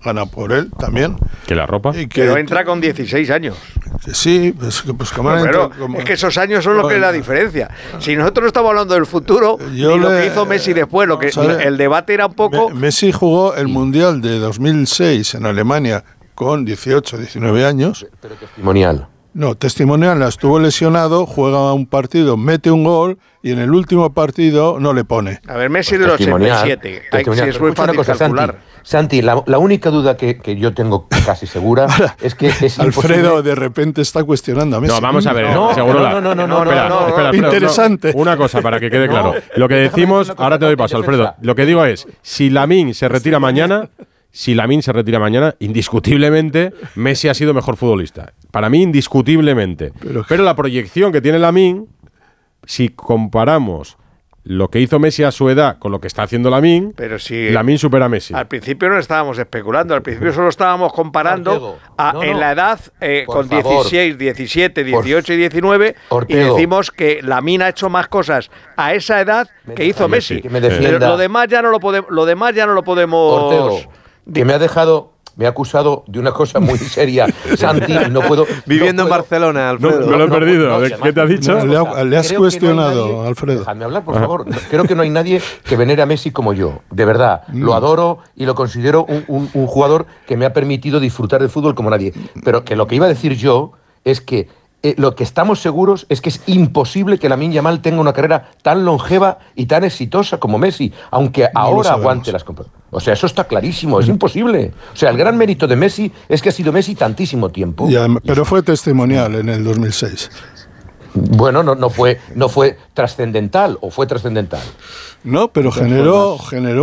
gana por él también. Que la ropa. Pero entra con 16 años. Que sí, pues como es que esos años son lo que es la diferencia. Si nosotros no estamos hablando del futuro, ni lo que hizo Messi después, el debate era un poco... Messi jugó el Mundial de 2006 en Alemania con 18, 19 años. Pero testimonial. No, testimonial, estuvo lesionado, juega un partido, mete un gol y en el último partido no le pone. A ver, Messi del 87. Es muy fácil calcular. Santi, la única duda que yo tengo casi segura es que es Alfredo de repente está cuestionando a Messi. No, vamos a ver. No. Espera, interesante. Una cosa para que quede claro. Lo que decimos, ahora te doy paso, Alfredo. Lo que digo es, si Lamine se retira mañana, indiscutiblemente Messi ha sido mejor futbolista. Para mí, indiscutiblemente. Pero la proyección que tiene Lamine, si comparamos lo que hizo Messi a su edad con lo que está haciendo Lamine, pero si Lamine supera a Messi. Al principio no estábamos especulando, al principio solo estábamos comparando en la edad con 16, 17, 18 y 19 y decimos que Lamine ha hecho más cosas a esa edad que hizo Messi. Pero lo demás ya no lo podemos Ortego, que me ha acusado de una cosa muy seria. Santi, no puedo... Viviendo en Barcelona, Alfredo. No lo he perdido. ¿Qué te ha dicho? Le has cuestionado, Alfredo. Déjame hablar, por favor. Creo que no hay nadie que venere a Messi como yo. De verdad. Lo adoro y lo considero un jugador que me ha permitido disfrutar del fútbol como nadie. Pero que lo que iba a decir yo es que lo que estamos seguros es que es imposible que Lamine Yamal tenga una carrera tan longeva y tan exitosa como Messi, aunque ahora aguante las competiciones. O sea, eso está clarísimo, es imposible. O sea, el gran mérito de Messi es que ha sido Messi tantísimo tiempo. Pero fue testimonial en el 2006. Bueno, no fue trascendental, o fue trascendental. No, pero generó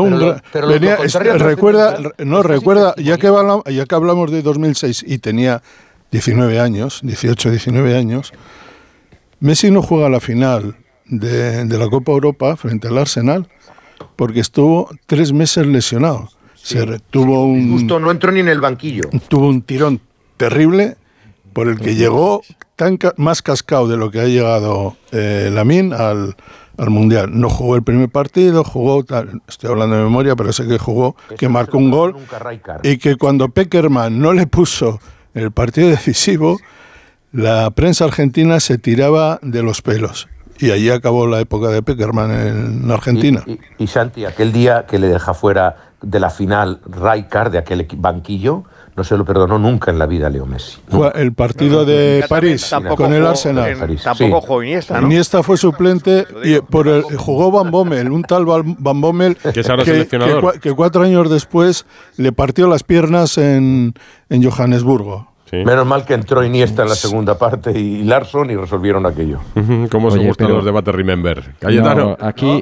recuerda, ya que hablamos de 2006 y tenía 18, 19 años, Messi no juega la final de la Copa Europa frente al Arsenal porque estuvo 3 meses lesionado. No entró ni en el banquillo. Tuvo un tirón terrible por el que llegó más cascado de lo que ha llegado Lamine al Mundial. No jugó el primer partido, estoy hablando de memoria, pero sé que jugó, que marcó un gol y que cuando Pekerman no le puso el partido decisivo, la prensa argentina se tiraba de los pelos. Y allí acabó la época de Pekerman en Argentina. Y Santi, aquel día que le deja fuera de la final Rijkaard, de aquel banquillo, no se lo perdonó nunca en la vida a Leo Messi. El partido de París con el Arsenal. Tampoco jugó Iniesta, ¿no? Iniesta fue suplente y jugó Van Bommel, un tal Van Bommel que 4 años después le partió las piernas en Johannesburgo. Sí. Menos mal que entró Iniesta en la segunda parte y Larsson y resolvieron aquello. ¿Cómo se gustan los debates Remember? Cayetano.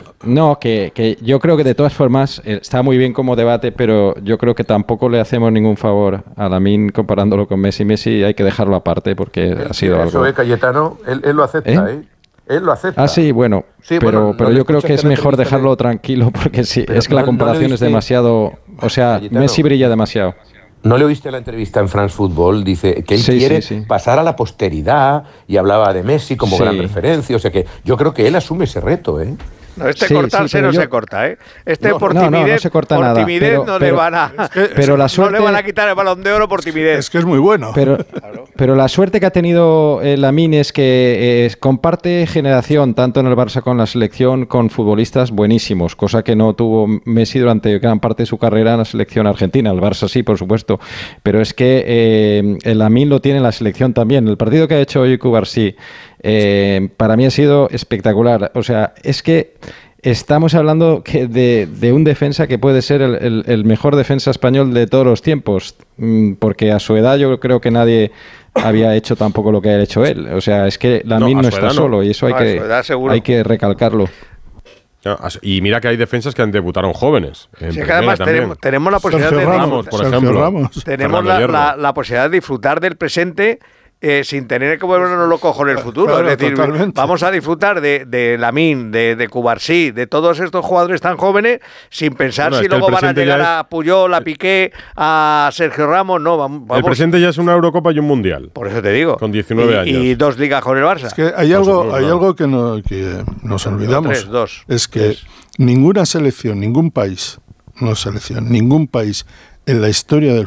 Que yo creo que de todas formas está muy bien como debate, pero yo creo que tampoco le hacemos ningún favor a Lamine comparándolo con Messi. Messi hay que dejarlo aparte porque ha sido algo... Cayetano, él lo acepta, ¿eh? Él lo acepta. Ah, sí, bueno. Sí, pero yo creo que es mejor dejarlo tranquilo porque sí, es que la comparación es demasiado... O sea, Cayetano, Messi brilla demasiado. ¿No le oíste la entrevista en France Football? Dice que él quiere pasar a la posteridad y hablaba de Messi como gran referencia. O sea que yo creo que él asume ese reto, ¿eh? No, cortarse no se corta, ¿eh? Por timidez, no se corta por nada. Timidez no le van a quitar el Balón de Oro por timidez. Es que es muy bueno. Pero la suerte que ha tenido Lamine es que comparte generación, tanto en el Barça como en la selección, con futbolistas buenísimos, cosa que no tuvo Messi durante gran parte de su carrera en la selección argentina. El Barça sí, por supuesto. Pero es que Lamine lo tiene en la selección también. El partido que ha hecho hoy Cubarsí, para mí ha sido espectacular. O sea, es que estamos hablando de un defensa que puede ser el mejor defensa español de todos los tiempos, porque a su edad yo creo que nadie había hecho tampoco lo que ha hecho él. O sea, es que Lamine no está solo y eso hay que recalcarlo. Y mira que hay defensas que han debutaron jóvenes. Sí, que además tenemos la posibilidad tenemos la posibilidad de disfrutar del presente sin tener que volvernos locos en el futuro. Claro, es decir, totalmente. vamos a disfrutar de Lamine, de Cubarsí, de todos estos jugadores tan jóvenes, sin pensar si luego van a llegar a Puyol, a Piqué, a Sergio Ramos. No, vamos. El presente ya es una Eurocopa y un Mundial. Por eso te digo. Con 19 años. Y 2 ligas con el Barça. Es que hay algo que nos olvidamos. Es que ninguna selección, ningún país en la historia del